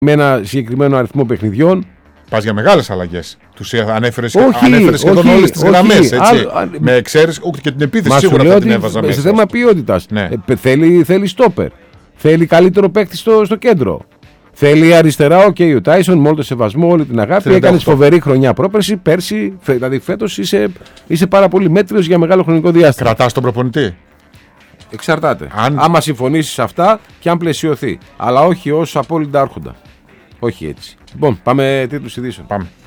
με ένα συγκεκριμένο αριθμό παιχνιδιών. Πας για μεγάλες αλλαγές. Τους ανέφερες σχεδόν όλες τις γραμμές. Με εξαίρεση και την επίθεση σίγουρα θα την έβαζα μέσα. Σε θέμα ποιότητας. Ναι. Θέλει στόπερ. Θέλει καλύτερο παίκτη στο κέντρο. Θέλει αριστερά, ο Τάισον με όλο το σεβασμό, όλη την αγάπη. Έκανε φοβερή χρονιά πρόπερση. Πέρσι, δηλαδή φέτος είσαι πάρα πολύ μέτριος για μεγάλο χρονικό διάστημα. Κρατάς τον προπονητή. Εξαρτάται. Άμα συμφωνήσεις σε αυτά και αν πλαισιωθεί. Αλλά όχι ως απόλυτα άρχοντα. Όχι έτσι. Λοιπόν, πάμε τίτλους ειδήσεων. Πάμε.